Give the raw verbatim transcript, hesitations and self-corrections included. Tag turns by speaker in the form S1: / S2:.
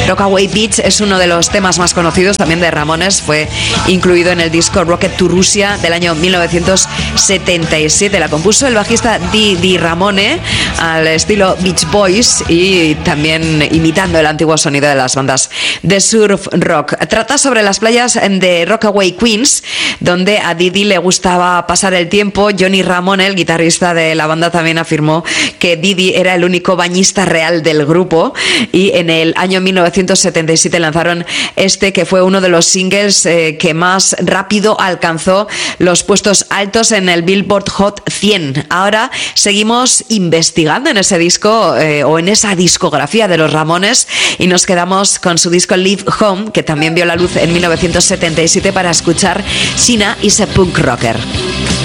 S1: Rockaway Beach es uno de los temas más conocidos también de Ramones. Fue incluido en el disco Rocket to Russia del año mil novecientos setenta y siete. La compuso el bajista Dee Ramone al estilo Beach Boys y también imitando el antiguo sonido de las bandas de surf rock. Trata sobre las playas de Rockaway, Queens, donde a Dee le gustaba pasar el tiempo. Johnny Ramone, el guitarrista de la banda, también afirmó que Dee era el único bañista real del grupo, y en el año mil novecientos setenta y siete lanzaron este, que fue uno de los singles eh, que más rápido alcanzó los puestos altos en el Billboard Hot cien. Ahora seguimos investigando en ese disco eh, o en esa discografía de los Ramones y nos quedamos con su disco Live Home, que también vio la luz en mil novecientos setenta y siete, para escuchar Sheena is a Punk Rocker.